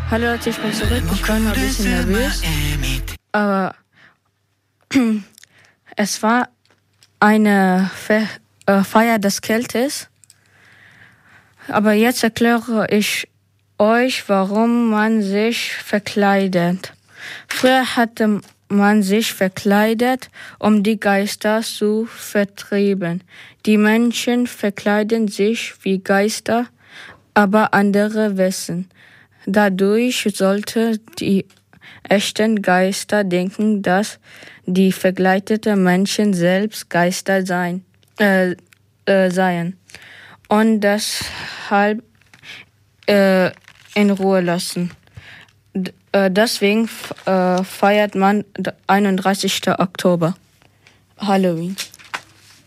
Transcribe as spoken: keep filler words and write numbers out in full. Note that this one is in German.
Hallo Leute, ich bin zurück. Ich war noch ein bisschen nervös. Aber es war eine Fe- äh, Feier des Kältes. Aber jetzt erkläre ich euch, warum man sich verkleidet. Früher hatte man sich verkleidet, um die Geister zu vertreiben. Die Menschen verkleiden sich wie Geister, aber andere Wesen. Dadurch sollte die echten Geister denken, dass die verkleideten Menschen selbst Geister seien, äh, äh, seien und deshalb äh, in Ruhe lassen. D- äh, deswegen f- äh, feiert man einunddreißigsten Oktober, Halloween.